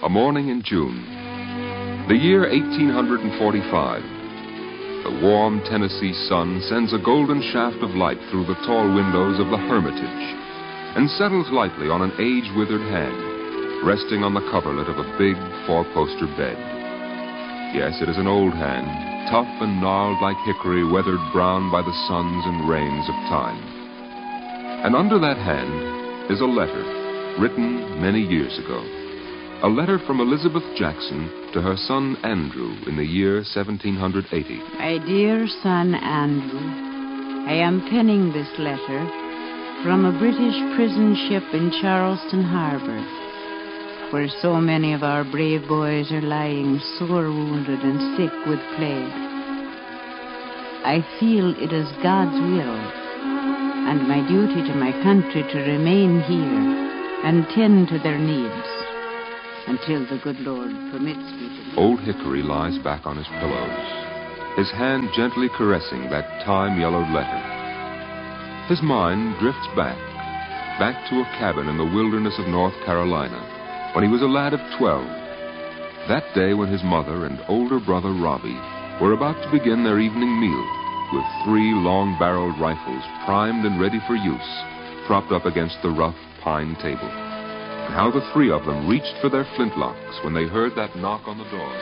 A morning in June. The year 1845. The warm Tennessee sun sends a golden shaft of light through the tall windows of the Hermitage and settles lightly on an age-withered hand, resting on the coverlet of a big four-poster bed. Yes, it is an old hand, tough and gnarled like hickory, weathered brown by the suns and rains of time. And under that hand is a letter, written many years ago. A letter from Elizabeth Jackson to her son Andrew in the year 1780. My dear son Andrew, I am penning this letter from a British prison ship in Charleston Harbor, where so many of our brave boys are lying sore wounded and sick with plague. I feel it is God's will and my duty to my country to remain here and tend to their needs until the good Lord permits me to. Old Hickory lies back on his pillows, his hand gently caressing that time-yellowed letter. His mind drifts back to a cabin in the wilderness of North Carolina when he was a lad of 12. That day when his mother and older brother Robbie were about to begin their evening meal with 3 long-barreled rifles primed and ready for use, propped up against the rough pine table. And how the 3 of them reached for their flintlocks when they heard that knock on the door.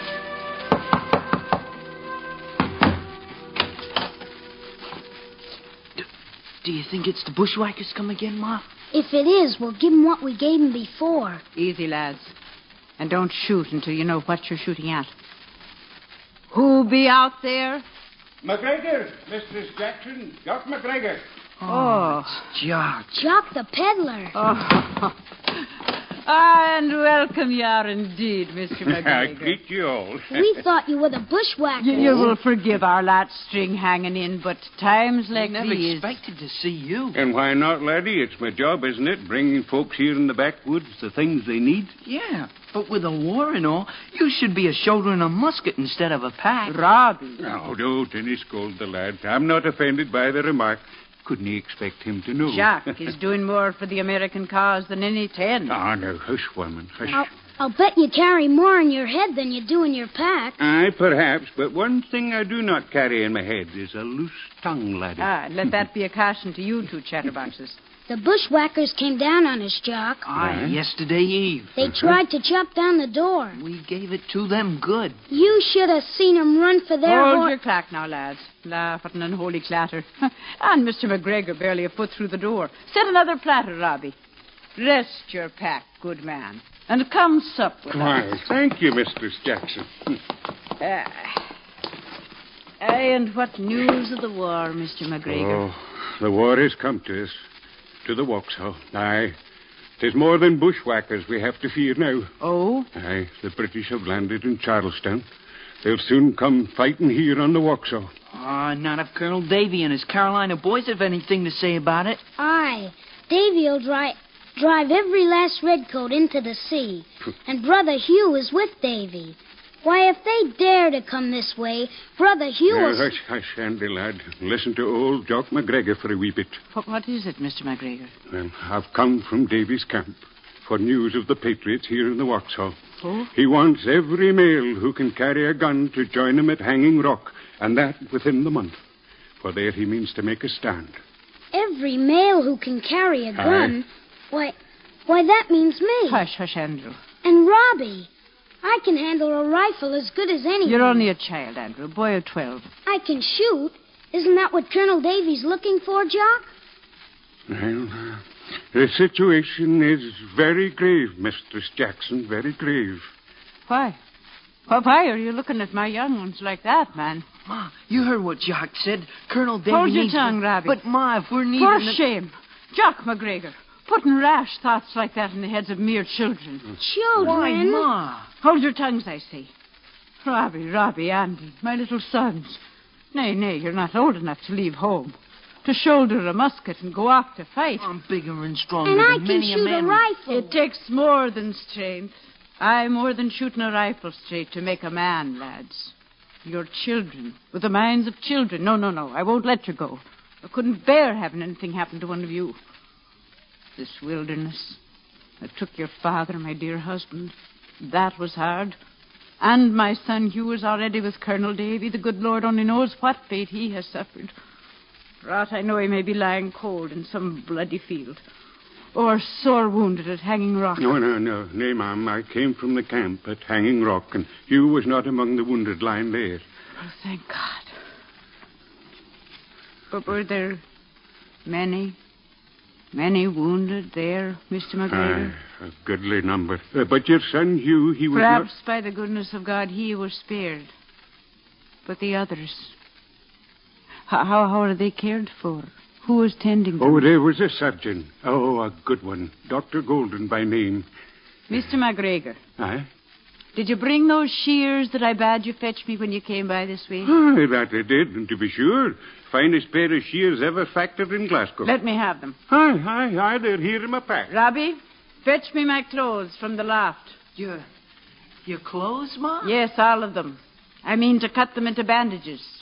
Do you think it's the bushwhackers come again, Ma? If it is, we'll give 'em what we gave 'em before. Easy, lads. And don't shoot until you know what you're shooting at. Who be out there? McGregor, Mistress Jackson. Jock McGregor. Oh. Jock. Jock the peddler. Oh. And welcome you are indeed, Mr. I McGregor. greet you all. We thought you were the bushwhackers. You will forgive our latchstring hanging in, but times like I never these... expected to see you. And why not, laddie? It's my job, isn't it? Bringing folks here in the backwoods the things they need. Yeah, but with a war and all, you should be shouldering a musket instead of a pack. Robbie. Oh, don't any scold the lad. I'm not offended by the remark. Couldn't he expect him to know? Jack is doing more for the American cause than any 10. Ah, now, hush, woman, hush. I'll bet you carry more in your head than you do in your pack. Aye, perhaps, but one thing I do not carry in my head is a loose tongue, laddie. Let that be a caution to you 2 chatterboxes. The bushwhackers came down on us, Jock. Aye, yesterday eve. They tried to chop down the door. We gave it to them good. You should have seen 'em run for their Hold your clack now, lads. Laugh at an unholy clatter. And Mr. McGregor barely a foot through the door. Set another platter, Robbie. Rest your pack, good man. And come sup with Why, us. thank you, Mistress Jackson. And what news of the war, Mr. McGregor? Oh, the war has come to us. To the Vauxhall. Aye. 'Tis more than bushwhackers we have to fear now. Oh? Aye, the British have landed in Charlestown. They'll soon come fighting here on the Vauxhall. Not if Colonel Davy and his Carolina boys have anything to say about it. Aye. Davy'll drive every last redcoat into the sea. And Brother Hugh is with Davy. Why, if they dare to come this way, Brother Hugh will... Hush, hush, Andy, lad. Listen to old Jock McGregor for a wee bit. What is it, Mr. McGregor? Well, I've come from Davy's camp for news of the Patriots here in the Vauxhall. Oh? He wants every male who can carry a gun to join him at Hanging Rock, and that within the month. For there he means to make a stand. Every male who can carry a gun? Why, that means me. Hush, Andrew. And Robbie. I can handle a rifle as good as anyone. You're only a child, Andrew, a boy of 12. I can shoot. Isn't that what Colonel Davy's looking for, Jock? Well, the situation is very grave, Mistress Jackson, very grave. Why? Why are you looking at my young ones like that, man? Ma, you heard what Jock said. Colonel Davy Hold your needs... tongue, Robbie. But, Ma, if we're needing... For shame. Jock McGregor, putting rash thoughts like that in the heads of mere children. Children? Why, Ma? Hold your tongues, I say. Robbie, Andy, my little sons. Nay, you're not old enough to leave home. To shoulder a musket and go off to fight. I'm bigger and stronger And I than can many a shoot man. a rifle. It takes more than strength. Aye, more than shooting a rifle straight to make a man, lads. You're children, with the minds of children. No, I won't let you go. I couldn't bear having anything happen to one of you. This wilderness that took your father, my dear husband. That was hard. And my son Hugh is already with Colonel Davy. The good Lord only knows what fate he has suffered. For aught I know, he may be lying cold in some bloody field. Or sore wounded at Hanging Rock. No, nay, ma'am. I came from the camp at Hanging Rock, and Hugh was not among the wounded lying there. Oh, thank God. But were there many wounded there, Mr. McGregor? A goodly number. But your son Hugh, he was Perhaps by the goodness of God he was spared. But the others, how are they cared for? Who was tending them? Oh, there was a surgeon. Oh, a good one. Dr. Golden by name. Mr. McGregor. Aye? Did you bring those shears that I bade you fetch me when you came by this way? Aye, that I did, and to be sure. Finest pair of shears ever factored in Glasgow. Let me have them. Aye, they're here in my pack. Robbie, fetch me my clothes from the loft. Your clothes, Ma? Yes, all of them. I mean to cut them into bandages.